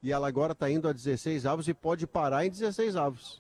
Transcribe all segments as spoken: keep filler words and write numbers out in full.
e ela agora está indo a dezesseis avos e pode parar em dezesseis avos.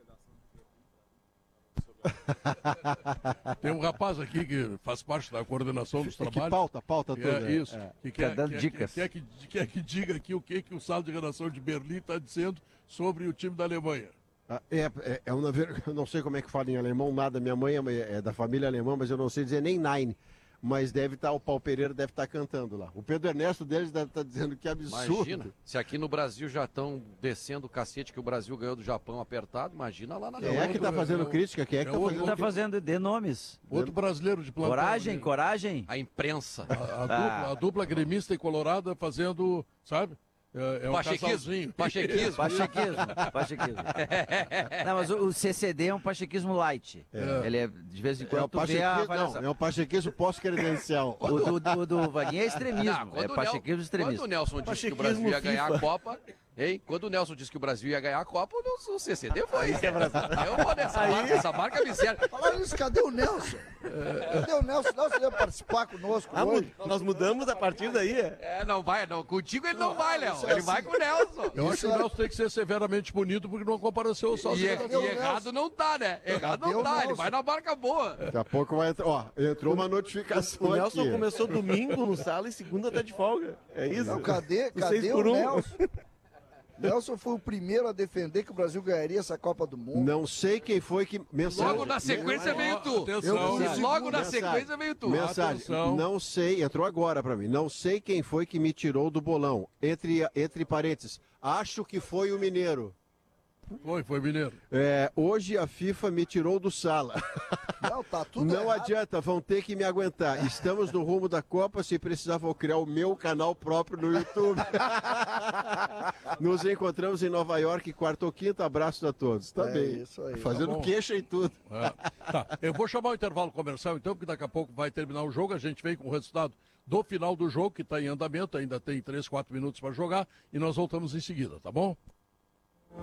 Tem um rapaz aqui que faz parte da coordenação dos trabalhos. Que pauta, pauta que tudo. É, isso. É. Que Tá quer, dando quer, dicas. Quer, que, quer que diga aqui o que, que o sala de redação de Berlim está dizendo sobre o time da Alemanha. Ah, É, é, é uma, ver- eu não sei como é que fala em alemão, nada. Minha mãe é, é da família alemã, mas eu não sei dizer nem nine. Mas deve estar, o Paulo Pereira deve estar cantando lá. O Pedro Ernesto deles deve estar dizendo que absurdo. Imagina, se aqui no Brasil já estão descendo o cacete que o Brasil ganhou do Japão apertado, imagina lá na Quem é que está fazendo crítica? Quem é que é está outro- Quem fazendo tá fazendo de nomes? Outro brasileiro de plantão. Coragem, ali. coragem. A imprensa. A, a dupla, a dupla gremista e colorada fazendo, sabe? É, é um Pachequismo. casalzinho. Pachequismo. Pachequismo, pachequismo. Não, mas o, o C C D é um pachequismo light. Ele é, de vez em É o quando, tu vê a pachequismo, avaliação. não, é o pachequismo pós-credencial. O do, do, do Vaguinho é extremismo, Não, é quando o Nel- pachequismo Quando extremista. o Nelson disse que o Brasil ia ganhar a Copa, hein? Quando o Nelson disse que o Brasil ia ganhar a Copa, o o C C D foi. Eu vou nessa marca, essa marca me serve. Falaram isso, cadê o Nelson? Cadê o Nelson? Nelson ia participar conosco Ah, hoje. mu- nós mudamos a partir daí, é? É, não vai, não. Contigo ele não vai, Léo. isso é Ele assim. vai com o Nelson. Eu acho Isso que o é- Nelson tem que ser severamente punido porque não compareceu ao sala de E, redação. e errado não tá, né? Errado Cadê não o tá. Ele Nelson? vai na marca boa. Daqui a pouco vai entrar. Ó, entrou uma notificação O Nelson aqui. começou domingo no sala e segunda tá de folga. É isso? Não, cadê, Seis cadê o por um. Nelson? Nelson foi o primeiro a defender que o Brasil ganharia essa Copa do Mundo. Não sei quem foi que. Mensagem. Logo na sequência veio tu. Atenção. Eu- Logo na Mensagem. sequência veio tu. Mensagem. Atenção. Não sei, entrou agora pra mim. Não sei quem foi que me tirou do bolão. Entre, entre parênteses, acho que foi o Mineiro. Foi, foi mineiro. É, hoje a FIFA me tirou do sala. Não, tá tudo Não errado. adianta, vão ter que me aguentar. Estamos no rumo da Copa, se precisar vou criar o meu canal próprio no YouTube. Nos encontramos em Nova York, quarta ou quinta. Abraço a todos. Tá É bem. isso aí. Fazendo Tá bom. queixa e tudo. É. Tá, eu vou chamar o intervalo comercial então, porque daqui a pouco vai terminar o jogo. A gente vem com o resultado do final do jogo, que está em andamento, ainda tem três, quatro minutos para jogar, e nós voltamos em seguida, tá bom?